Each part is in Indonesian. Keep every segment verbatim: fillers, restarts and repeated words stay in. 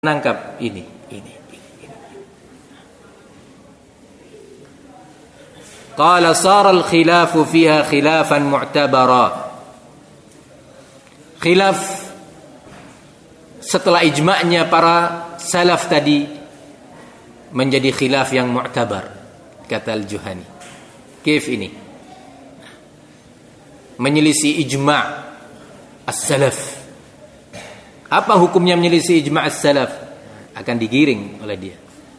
menangkap ini, ini, ini. Qala sara al-khilafu fiha khilafan mu'tabara. Khilaf setelah ijma'nya para salaf tadi menjadi khilaf yang mu'tabar, kata Al-Juhani. Kif ini? Menyelisih ijma' as-salaf. Apa hukumnya menyelisih ijma' as-salaf? Akan digiring oleh dia.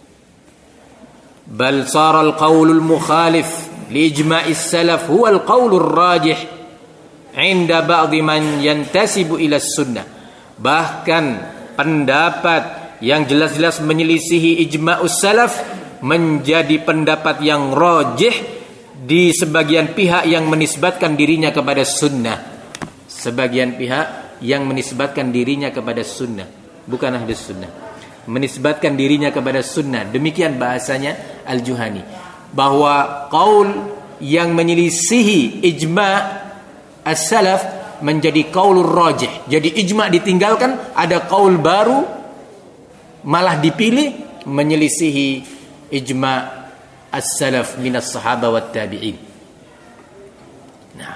Bal sara al-qawlul mukhalif li ijma'i as-salaf huwa al-qawlur rajih 'inda ba'dhi man yantasibu ila sunnah. Bahkan pendapat yang jelas-jelas menyelisihi ijma'us salaf menjadi pendapat yang rajih di sebagian pihak yang menisbatkan dirinya kepada sunnah. Sebagian pihak yang menisbatkan dirinya kepada sunnah, bukan ahlus sunnah, menisbatkan dirinya kepada sunnah. Demikian bahasanya Al-Juhani, bahwa qaul yang menyelisihi ijma' as-salaf menjadi qaulur rajih. Jadi ijma' ditinggalkan, ada qaul baru malah dipilih menyelisihi ijma' as-salaf minas sahaba wat tabi'in. Nah,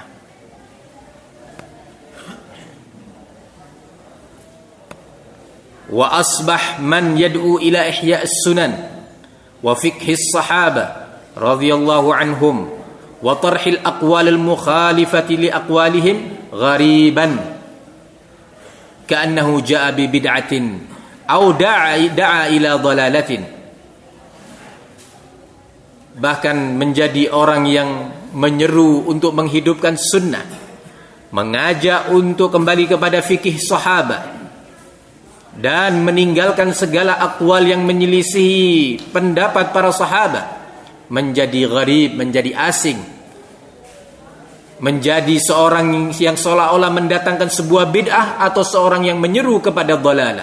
wa asbah man yad'u ila ihya' as-sunan wa fiqhi as-sahaba radhiyallahu anhum wa tarhil aqwal al-mukhalifati li aqwalihim ghariban ka'annahu ja'a bi bid'atin aw da'a da'a ila dhalalatin. Bahkan menjadi orang yang menyeru untuk menghidupkan sunnah, mengajak untuk kembali kepada fikih sahabat, dan meninggalkan segala akwal yang menyelisihi pendapat para sahabat, menjadi gharib, menjadi asing, menjadi seorang yang seolah-olah mendatangkan sebuah bid'ah atau seorang yang menyeru kepada dhalalah.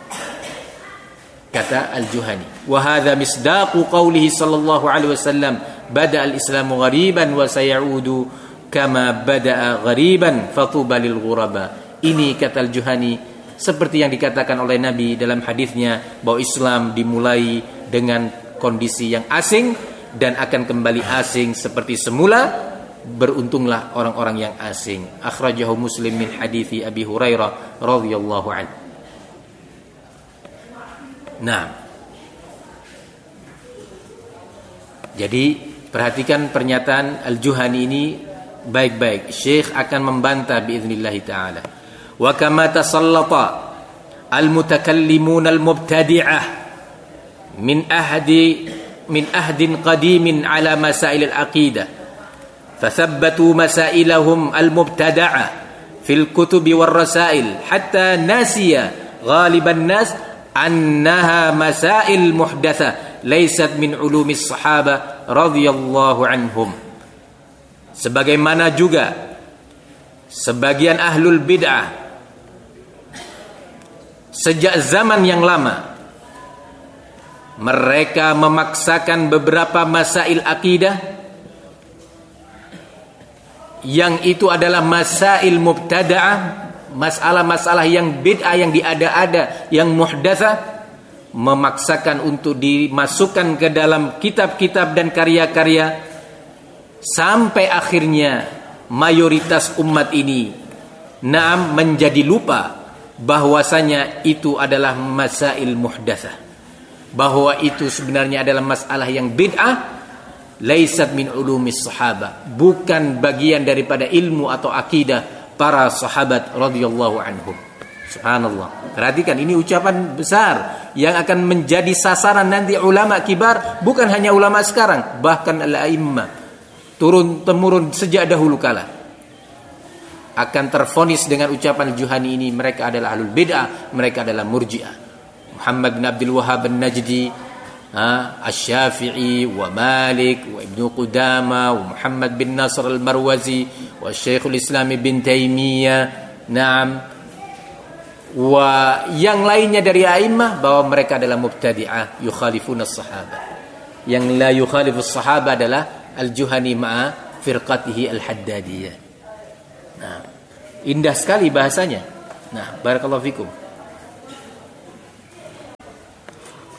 Kata Al-Juhani, wa hadha misdaqu qawlihi sallallahu alaihi wasallam, bada al-islamu ghariban wa sayaudu kama bada'a ghariban fatuba lil ghuraba. Ini kata Al-Juhani seperti yang dikatakan oleh Nabi dalam hadisnya, bahwa Islam dimulai dengan kondisi yang asing dan akan kembali asing seperti semula. Beruntunglah orang-orang yang asing. Akhrajahu Muslim min hadithi Abi Hurairah radhiyallahu anhu. Nah, jadi perhatikan pernyataan Al-Juhani ini baik-baik. Syekh akan membantah biiznillah ta'ala. Wa kama tasallata al-mutakallimun al-mubtadi'ah min ahdi min ahdin qadimin ala masail al-aqidah fathabbatu masailahum al-mubtada'ah fil kutubi war rasail hatta nasiya ghaliban nas annaha masail muhdatsah laysat min ulumis sahaba radhiyallahu anhum. Sebagaimana juga sebagian ahlul bid'ah sejak zaman yang lama, mereka memaksakan beberapa masail akidah yang itu adalah masail mubtada'ah, masalah-masalah yang bid'ah, yang diada-ada, yang muhdatsah, memaksakan untuk dimasukkan ke dalam kitab-kitab dan karya-karya, sampai akhirnya mayoritas umat ini naam menjadi lupa bahwasanya itu adalah masail muhdatsah, bahwa itu sebenarnya adalah masalah yang bid'ah, laisat min ulumis sahabah, bukan bagian daripada ilmu atau akidah para sahabat radhiyallahu anhum. Subhanallah. Perhatikan, ini ucapan besar yang akan menjadi sasaran nanti ulama kibar, bukan hanya ulama sekarang, bahkan al-a'immah turun temurun sejak dahulu kala akan terfonis dengan ucapan Juhani ini. Mereka adalah ahlul bid'ah, mereka adalah murji'ah. Muhammad bin Abdul Wahhab an-Najdi, Asy-Syafi'i, wa Malik, wa Ibnu Qudamah, wa Muhammad bin Nasr al-Marwazi, wa Syekhul Islam bin Taimiyah, na'am, wa yang lainnya dari a'immah, bahwa mereka adalah mubtadi'ah yukhalifuna as-sahabah. Yang la yukhalifu as-sahabah adalah Al-Juhani ma'a firqatihi al-Haddadiyah. Nah, indah sekali bahasanya. Nah, barakallahu fikum.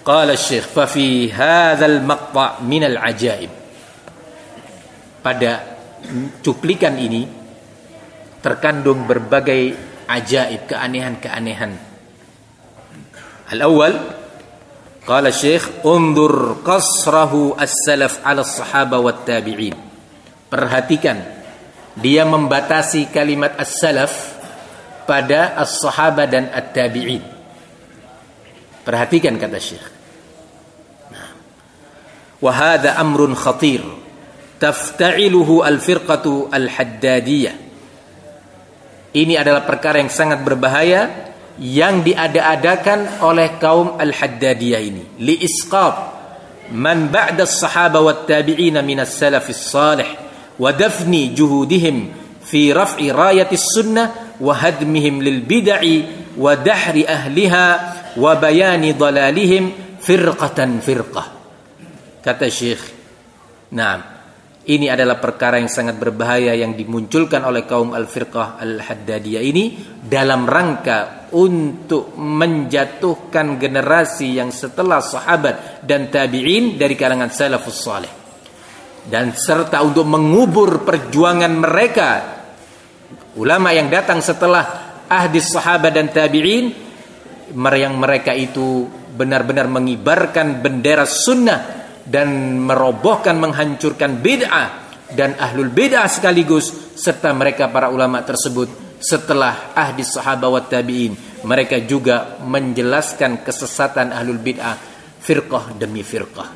Qala Syekh fa fi hadzal maqta' min al-ajaib. Pada cuplikan ini terkandung berbagai ajaib, keanehan-keanehan. Al-awwal qala Syekh undur qasrahu as-salaf 'ala as-sahaba wat tabi'in. Perhatikan, dia membatasi kalimat as-salaf pada as-sahaba dan at-tabi'in. Perhatikan kata Syekh. Nah. Wa hadha amrun khatir tafta'iluhu al-firqatu al-haddadiyah. Ini adalah perkara yang sangat berbahaya yang diada-adakan oleh kaum al-haddadiyah ini. Li isqat man ba'da as-sahaba wat tabi'in min as-salaf as-salih wa dafni juhudihim fi raf'i rayatis sunnah wa hadmihim lil bid'i wa dahri ahliha wa bayani dalalihim firqatan firqah. Kata Syekh, nah, ini adalah perkara yang sangat berbahaya yang dimunculkan oleh kaum al-firqah al-haddadiyah ini dalam rangka untuk menjatuhkan generasi yang setelah sahabat dan tabi'in dari kalangan salafus salih, dan serta untuk mengubur perjuangan mereka ulama yang datang setelah ahdi sahabat dan tabi'in, yang mereka itu benar-benar mengibarkan bendera sunnah dan merobohkan, menghancurkan bid'ah dan ahlul bid'ah sekaligus, serta mereka para ulama tersebut setelah ahdi sahabat wa tabi'in, mereka juga menjelaskan kesesatan ahlul bid'ah firqah demi firqah.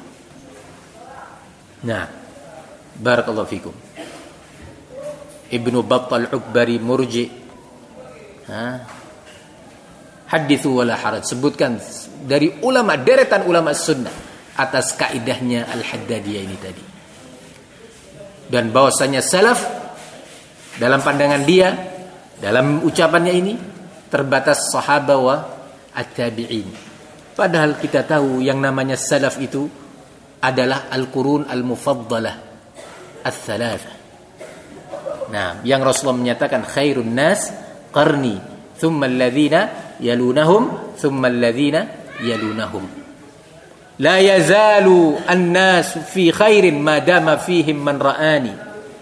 Nah, barakallahu fikum. Ibnu Battal Ukbari Murji, ha? Hadithu wala haraj, sebutkan dari ulama, deretan ulama sunnah atas kaidahnya al-haddadiyah ini tadi, dan bahwasanya salaf dalam pandangan dia, dalam ucapannya ini terbatas sahabat wa at-tabi'in. Padahal kita tahu yang namanya salaf itu adalah al-qurun al-mufaddalah ats-tsalatsah. Nah, yang Rasulullah menyatakan khairun nas qarni thumma alladhina yalunahum thumma alladhina yalunahum. La yazalu an-nas fi khairin ma dama fihim man ra'ani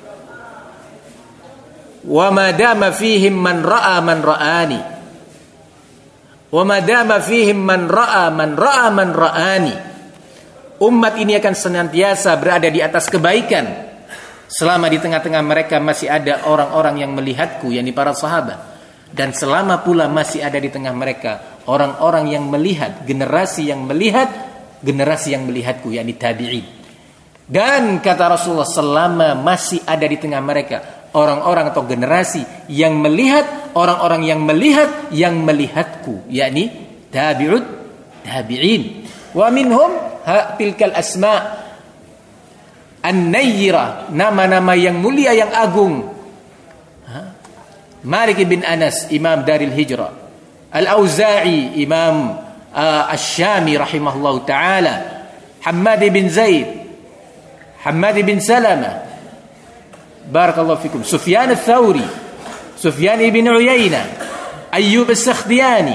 wa ma dama fihim man ra'a man ra'ani wa ma dama fihim man ra'a man ra'a man ra'ani. Umat ini akan senantiasa berada di atas kebaikan selama di tengah-tengah mereka masih ada orang-orang yang melihatku, yakni para sahabat, dan selama pula masih ada di tengah mereka orang-orang yang melihat, generasi yang melihat generasi yang melihatku, yakni tabi'in. Dan kata Rasulullah, selama masih ada di tengah mereka orang-orang atau generasi yang melihat orang-orang yang melihat yang melihatku, yakni tabi'ud tabi'in. Wa minhum ha tilkal asma' an-nayyira, nama-nama yang mulia yang agung. ha? Malik bin Anas, Imam Daril Hijrah. Al-Auza'i, Imam Uh, Asy-Syami rahimahullah ta'ala. Hammad bin Zaid, Hammad bin Salama, barakallahu fikum. Sufyan ats-Tsauri, Sufyan ibn Uyainah, Ayyub as-Sakhtiyani.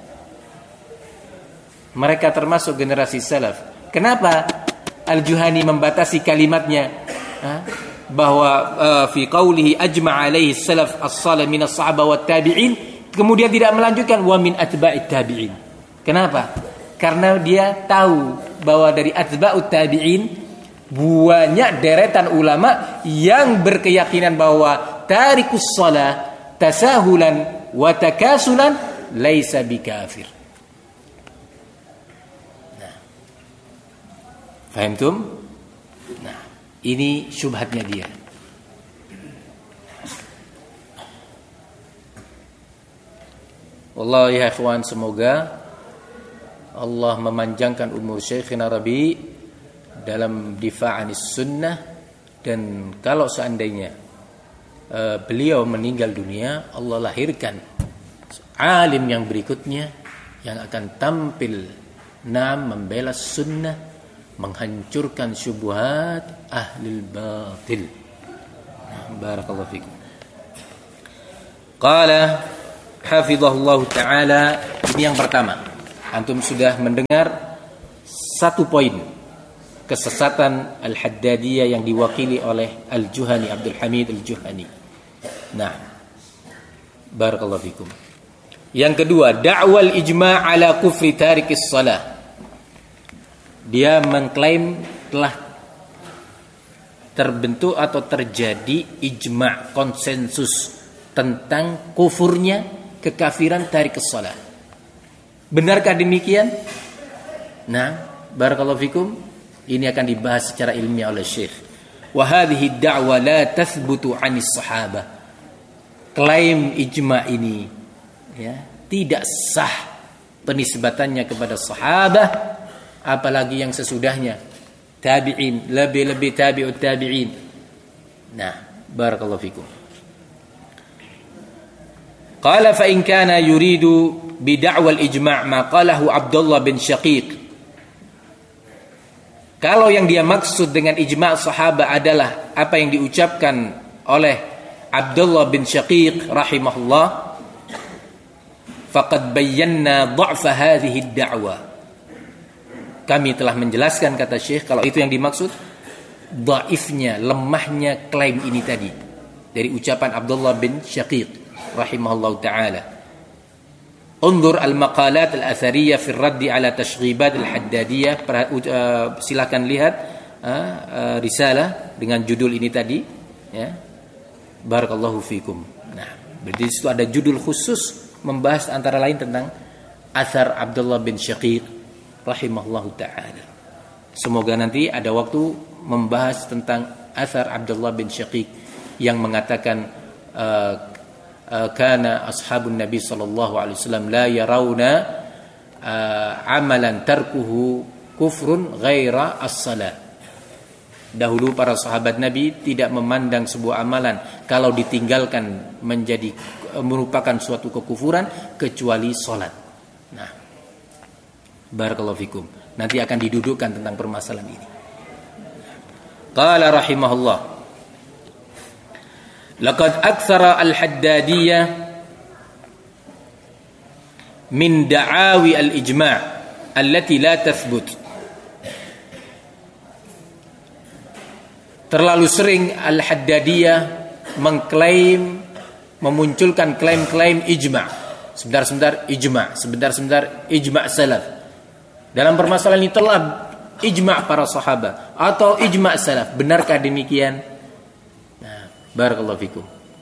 Mereka termasuk generasi salaf. Kenapa Al-Juhani membatasi kalimatnya, ha? bahwa uh, fi qawlihi ajma'a alaihi salaf as-salih min as-sahaba wat tabi'in, kemudian tidak melanjutkan wa min atba'it tabi'in. Kenapa? Karena dia tahu bahwa dari atba'ut tabi'in banyak deretan ulama yang berkeyakinan bahwa tarikus shalah tasahulan wa takasulan laisa bikafir. Nah, fahamtum? Nah, ini syubhatnya dia. Wallahi ya ikhwan, semoga Allah memanjangkan umur Syekhina Rabi dalam difa'anis sunnah, dan kalau seandainya uh, beliau meninggal dunia, Allah lahirkan alim yang berikutnya yang akan tampil nam membela sunnah, menghancurkan syubhat ahlil batil. Nah, barakallahu fikum. Qala hafizahullah ta'ala. Ini yang pertama. Antum sudah mendengar satu poin kesesatan Al-Haddadiyah yang diwakili oleh Al-Juhani, Abdul Hamid Al-Juhani. Nah, barakallahu fikum. Yang kedua, da'wal ijma' ala kufri tarikis shalah. Dia mengklaim telah terbentuk atau terjadi ijma', konsensus tentang kufurnya, kekafiran tarikis shalah. Benarkah demikian? Nah, barakallahu fikum. Ini akan dibahas secara ilmiah oleh Syekh. Wa hadhihi da'wa la tathbutu 'anis sahabah. Klaim ijma' ini ya, tidak sah penisbatannya kepada sahabah, apalagi yang sesudahnya, tabi'in, lebih-lebih tabi'ut tabi'in. Nah, barakallahu fikum. Qala fa in kana yuridu bi da'wal ijma' ma qalahu Abdullah bin Syaqiq. Kalau yang dia maksud dengan ijma' sahabat adalah apa yang diucapkan oleh Abdullah bin Syaqiq rahimahullah, faqad bayyana dha'fa hadhihi ad-da'wa. Kami telah menjelaskan, kata Syekh, kalau itu yang dimaksud, dhaifnya, lemahnya klaim ini tadi dari ucapan Abdullah bin Syaqiq rahimahullah taala. Unzur al-maqalat al-athariyah fi ar-radd ala tashghibat al-Haddadiyah. Silakan lihat uh, uh, risalah dengan judul ini tadi ya. Barakallahu fikum. Nah, berarti di situ ada judul khusus membahas antara lain tentang athar Abdullah bin Syaqiq rahimahullahu taala. Semoga nanti ada waktu membahas tentang athar Abdullah bin Syaqiq yang mengatakan uh, kana ashabun Nabi sallallahu alaihi wasallam la yarawna uh, amalan tarkuhu kufrun ghaira as-salat. Dahulu para sahabat Nabi tidak memandang sebuah amalan kalau ditinggalkan menjadi merupakan suatu kekufuran kecuali salat. Nah, barakallahu fikum. Nanti akan didudukkan tentang permasalahan ini. Qala rahimahullah, laqad aktsara al-Haddadiyah min da'awi al-ijma' allati la tathbut. Terlalu sering Al-Haddadiyah mengklaim, memunculkan klaim-klaim ijma'. Sebentar-sebentar ijma', sebentar-sebentar ijma' salaf. Dalam permasalahan ini telah ijma' para sahabat atau ijma' salaf. Benarkah demikian? Nah, barakallahu fikum.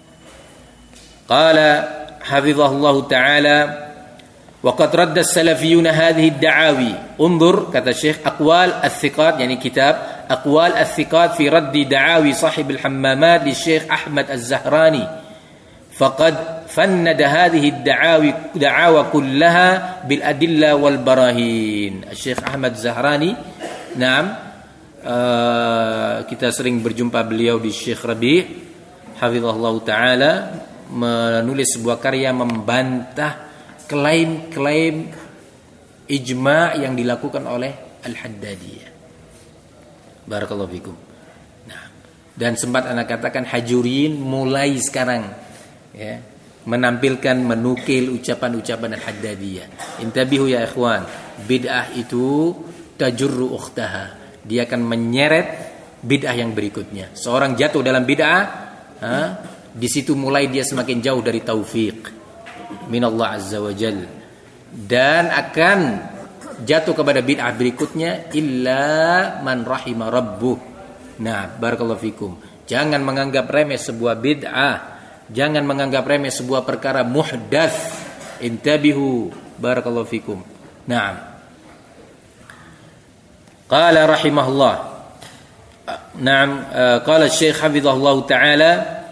Qala hafizahullahu ta'ala wa qad radda as-salafiyuna hadhihi ad-da'awi. Unzur, kata Syekh, aqwal al-thiqat, yani kitab أقوال الثقات في رد دعاوي صاحب الحمامات للشيخ أحمد الزهراني فقد فند هذه الدعاوي دعاوى كلها بالأدلة والبراهين. الشيخ أحمد الزهراني نعم uh, kita sering berjumpa beliau di Syekh Rabi' hafizahullah ta'ala, menulis sebuah karya membantah klaim-klaim ijma' yang dilakukan oleh Al-Haddadiyah. Barakallahu fikum. Nah, dan sempat anak katakan Hajurin mulai sekarang ya, menampilkan, menukil ucapan-ucapan Al-Haddadiyah. Intabihu ya ikhwan, bid'ah itu tajurru ukhtaha. Dia akan menyeret bid'ah yang berikutnya. Seorang jatuh dalam bid'ah, ha, di situ mulai dia semakin jauh dari taufik minallah azza wa jalla, dan akan jatuh kepada bid'ah berikutnya illa man rahima rabbuh. Nah, barakallahu fikum. Jangan menganggap remeh sebuah bid'ah, jangan menganggap remeh sebuah perkara muhdats. Intabihu, barakallahu fikum. Naam. Qala rahimahullah. Naam, qala Syekh hafizahullah taala,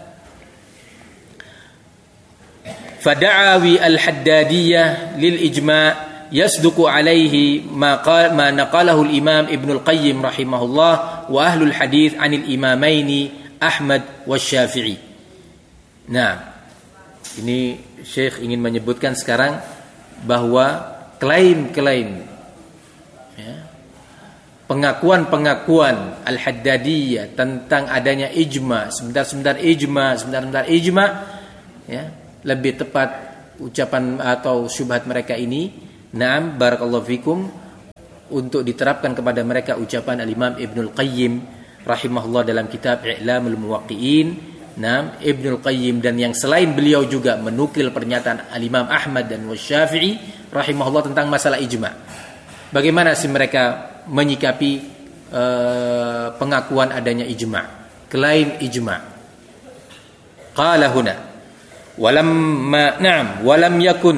fada'awi al-Haddadiyah lil ijma' yasduqu alaihi ma qala ma naqalahu al-Imam Ibnu al-Qayyim rahimahullah wa ahlul hadits 'anil imamaini Ahmad wa Syafi'i. Nah, ini Syekh ingin menyebutkan sekarang bahwa klaim-klaim ya, pengakuan-pengakuan Al-Haddadiyah tentang adanya ijma, sebentar-sebentar ijma, sebentar-sebentar ijma ya, lebih tepat ucapan atau syubhat mereka ini, naam barakallahu fikum, untuk diterapkan kepada mereka ucapan Al-Imam Ibnul Qayyim rahimahullah dalam kitab I'lamul Muwaqqi'in. Nah, Ibnul Qayyim dan yang selain beliau juga menukil pernyataan Al-Imam Ahmad dan Wasyafi'i rahimahullah tentang masalah ijma'. Bagaimana sih mereka menyikapi uh, pengakuan adanya ijma', klaim ijma'? Qala huna walamma na'am walam yakun.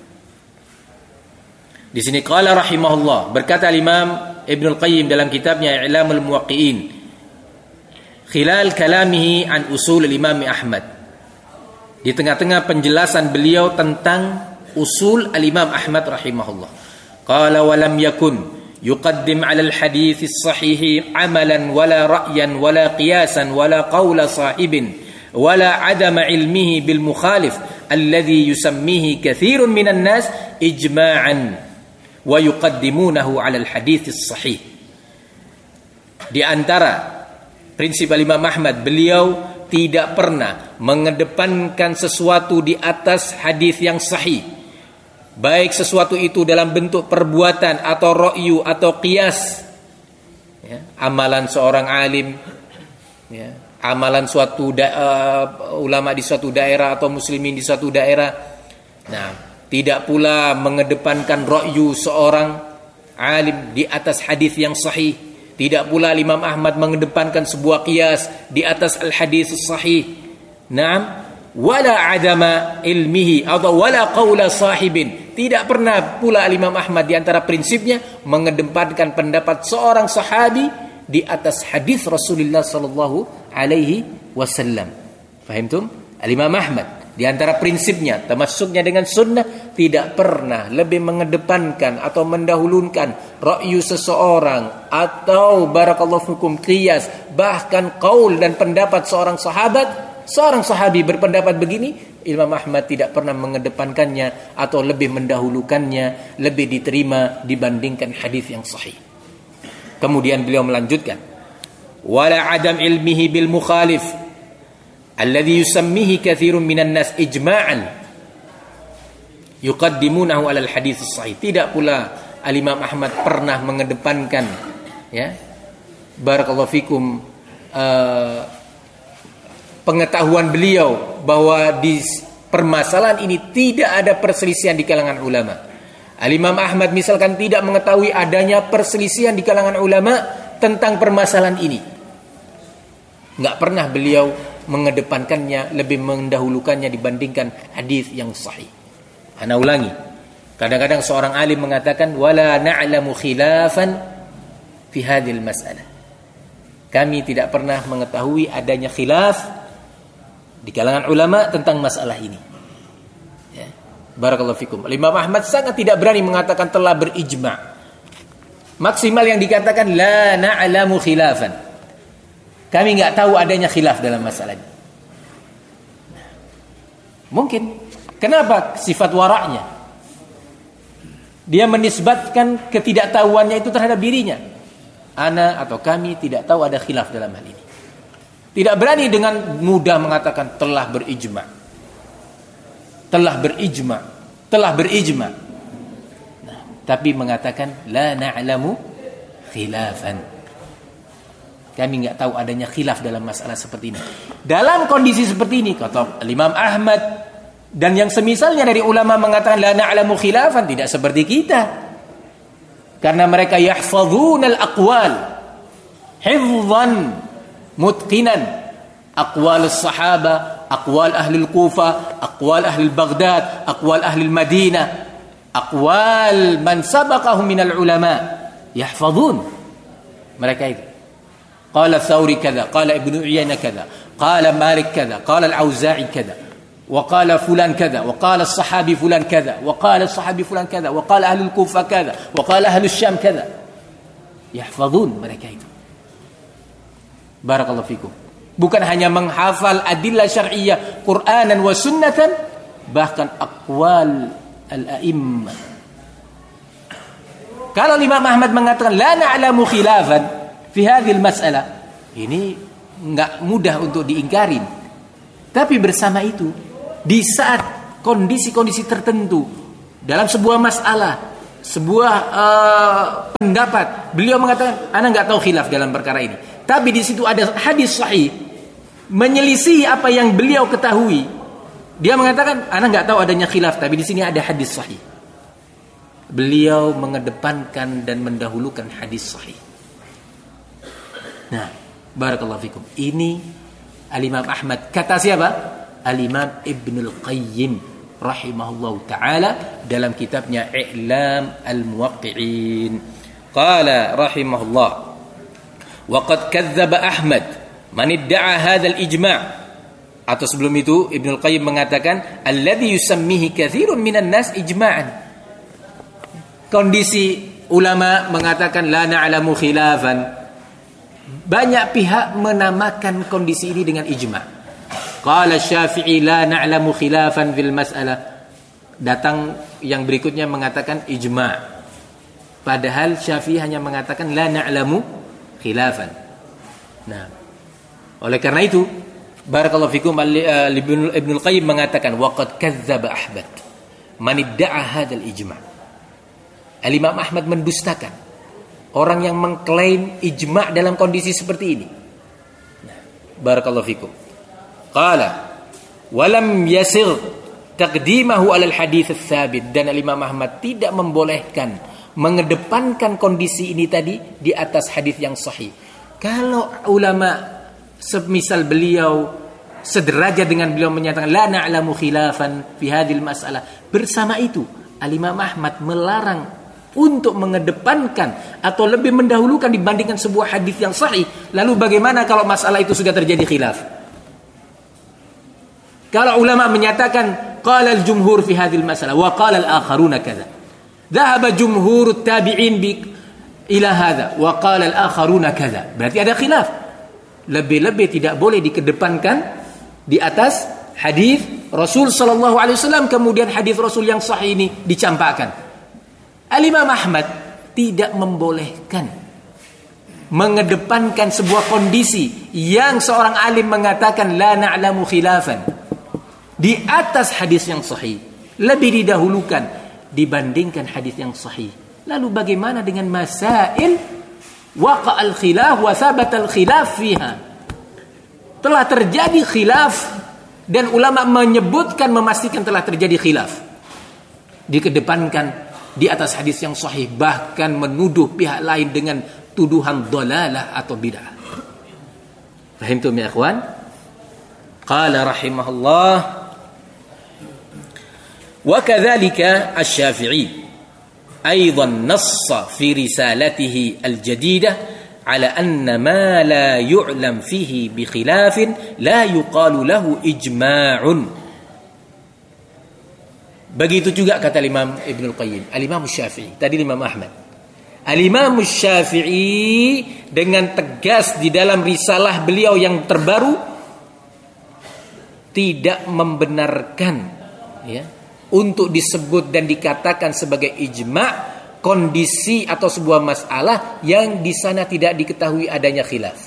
Di sini qala rahimahullah, berkata Imam Ibnul Qayyim dalam kitabnya I'lamul Muwaqqi'in khilal kalamihi an usul al-Imam Ahmad, di tengah-tengah penjelasan beliau tentang usul al-Imam Ahmad rahimahullah. Qala walam yakun yuqaddim 'ala al-hadits as-sahih 'amalan wala ra'yan wala qiyasan wala qawla sahibin wala 'adama 'ilmihi bil mukhalif alladhi yusammihi katsirun minan nas ijma'an wa yuqaddimunahu 'ala al-hadits as-sahih. Di antara prinsip Imam Ahmad, beliau tidak pernah mengedepankan sesuatu di atas hadis yang sahih, baik sesuatu itu dalam bentuk perbuatan atau ra'yu atau qiyas, ya, amalan seorang alim, ya, amalan suatu da, uh, ulama di suatu daerah atau muslimin di suatu daerah. Nah, tidak pula mengedepankan ra'yu seorang alim di atas hadis yang sahih. Tidak pula Imam Ahmad mengedepankan sebuah qiyas di atas al-hadis sahih. Naam, wala adama ilmihi atau wala qawla sahibin. Tidak pernah pula Imam Ahmad di antara prinsipnya mengedepankan pendapat seorang sahabi di atas hadis Rasulullah sallallahu alaihi wasallam. Fahimtum? Al-Imam Ahmad di antara prinsipnya, termasuknya dengan sunnah, tidak pernah lebih mengedepankan atau mendahulukan ra'yu seseorang atau barakallahu fikum qiyas, bahkan qaul dan pendapat seorang sahabat. Seorang sahabi berpendapat begini, Imam Ahmad tidak pernah mengedepankannya atau lebih mendahulukannya, lebih diterima dibandingkan hadis yang sahih. Kemudian beliau melanjutkan, wala adam ilmihi bil mukhalif alladhi yusammihi katsirun minan nas ijma'an yuqaddimunahu 'ala al-hadits as-sahih. Tidak pula Al-Imam Ahmad pernah mengedepankan, ya, barakallahu fikum, uh, pengetahuan beliau bahwa di permasalahan ini tidak ada perselisihan di kalangan ulama. Al-Imam Ahmad misalkan tidak mengetahui adanya perselisihan di kalangan ulama tentang permasalahan ini. Enggak pernah beliau mengedepankannya, lebih mendahulukannya dibandingkan hadis yang sahih. Ana ulangi. Kadang-kadang seorang alim mengatakan wala na'lamu khilafan fi hadhil mas'alah. Kami tidak pernah mengetahui adanya khilaf di kalangan ulama tentang masalah ini. Ya. Barakallahu fikum. Imam Ahmad sangat tidak berani mengatakan telah berijma'. Maksimal yang dikatakan la na'lamu khilafan. Kami enggak tahu adanya khilaf dalam masalah ini. Mungkin. Kenapa sifat waraknya? Dia menisbatkan ketidaktahuannya itu terhadap dirinya. Ana atau kami tidak tahu ada khilaf dalam hal ini. Tidak berani dengan mudah mengatakan telah berijma. Telah berijma. Telah berijma. Nah, tapi mengatakan la na'lamu khilafan. Kami enggak tahu adanya khilaf dalam masalah seperti ini. Dalam kondisi seperti ini, kata Imam Ahmad dan yang semisalnya dari ulama mengatakan la na'lamu khilafan, tidak seperti kita. Karena mereka yahfazunal aqwal hifzan mutqinan, aqwal as-sahaba, aqwal ahli al-Kufa, aqwal ahli Baghdad, aqwal ahli Madinah, aqwal man sabaqahum minal ulama, yahfazun. Mereka itu qala Thawri kadza, qala Ibnu Uyainah kadza, qala Malik kadza, qala Al-Auza'i kadza, wa qala fulan kadza, wa qala as-sahabi fulan kadza, wa qala as-sahabi fulan kadza, wa qala ahli al-Kufa kadza, wa qala ahli Syam kadza. Yahfazun mereka itu. Barakallahu fikum. Bukan hanya menghafal adillah syar'iyyah Qur'anan wa sunnatan, bahkan aqwal al-a'immah. Kalau Imam Ahmad mengatakan la na'lamu khilafan fi hadhil mas'alah, ini enggak mudah untuk diingkarin. Tapi bersama itu, di saat kondisi-kondisi tertentu dalam sebuah masalah, sebuah uh, pendapat. Beliau mengatakan, ana nggak tahu khilaf dalam perkara ini. Tapi di situ ada hadis sahih menyelisih apa yang beliau ketahui. Dia mengatakan, ana nggak tahu adanya khilaf, tapi di sini ada hadis sahih. Beliau mengedepankan dan mendahulukan hadis sahih. Nah, barakallahu fikum. Ini Al-Imam Ahmad. Kata siapa? Al-Imam Ibnul Qayyim rahimahullahu ta'ala dalam kitabnya I'lam al-Muwaqqi'in. Qala rahimahullah, wa qad kadzdzaba Ahmad man idda'a hadzal ijma'. Atau sebelum itu Ibnul Qayyim mengatakan alladzi yusammihi katsirun minan nas ijma'an. Kondisi ulama mengatakan la na'lamu khilafan. Banyak pihak menamakan kondisi ini dengan ijma'. Qala Syafi'i la na'lamu khilafan fil mas'alah. Datang yang berikutnya mengatakan ijma'. Padahal Syafi'i hanya mengatakan la na'lamu khilafan. Nah, oleh karena itu barakallahu fikum, Ibnul Qayyim mengatakan waqad kadzdzaba Ahmad man idda'a hadzal ijma'. Al-Imam Ahmad mendustakan orang yang mengklaim ijma' dalam kondisi seperti ini. Nah, barakallahu fikum. Qala walam yasir taqdimahu alal hadits tsabit. Dan Imam Ahmad tidak membolehkan mengedepankan kondisi ini tadi di atas hadis yang sahih. Kalau ulama semisal beliau sederajat dengan beliau menyatakan la na'lamu khilafan fi hadhil mas'alah, bersama itu Al-Imam Ahmad melarang untuk mengedepankan atau lebih mendahulukan dibandingkan sebuah hadis yang sahih. Lalu bagaimana kalau masalah itu sudah terjadi khilaf? Kalau ulama menyatakan qala al-jumhur fi hadhil masalah wa qala al-akharuna kadza. Dhahaba jumhur at-tabi'in bi ila hadza wa qala al-akharuna kadza. Berarti ada khilaf. Lebih-lebih tidak boleh dikedepankan di atas hadis Rasul sallallahu alaihi wasallam, kemudian hadis Rasul yang sahih ini dicampakkan. Al-Imam Ahmad tidak membolehkan mengedepankan sebuah kondisi yang seorang alim mengatakan la na'lamu khilafan di atas hadis yang sahih, lebih didahulukan dibandingkan hadis yang sahih. Lalu bagaimana dengan masail waqa'al khilaf wa thabatal khilaf fiha? Telah terjadi khilaf dan ulama menyebutkan, memastikan telah terjadi khilaf, dikedepankan di atas hadis yang sahih, bahkan menuduh pihak lain dengan tuduhan dhalalah atau bid'ah. Fahimtum ya ikhwan? Qala rahimahullah wa kadzalika asy-Syafi'i aidan nassa fi risalatihi al-jadidah ala anna ma la yu'lam fihi bi khilafin la yuqalu lahu ijma'un. Begitu juga kata Imam Ibnul Qayyim, Al-Imam Syafi'i, tadi Imam Ahmad. Al-Imam Syafi'i dengan tegas di dalam risalah beliau yang terbaru tidak membenarkan ya untuk disebut dan dikatakan sebagai ijma' kondisi atau sebuah masalah yang di sana tidak diketahui adanya khilaf.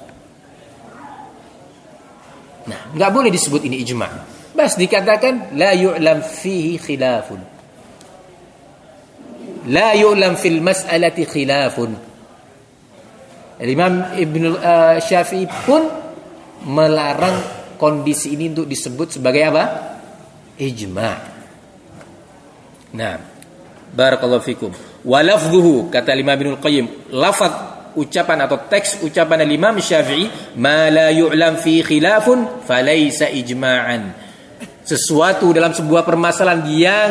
Nah, enggak boleh disebut ini ijma'. Bas dikatakan la yu'lam fihi khilafun. La yu'lam fil mas'alati khilafun. Imam Ibnu uh, Syafi'i pun melarang kondisi ini untuk disebut sebagai apa? Ijma'. Nah, barakallahu fikum. Wa lafdhuhu, kata Imam Ibnul Qayyim, lafaz ucapan atau teks ucapan Imam Syafi'i, ma la yu'lam fi khilafun falaysa ijma'an. Sesuatu dalam sebuah permasalahan yang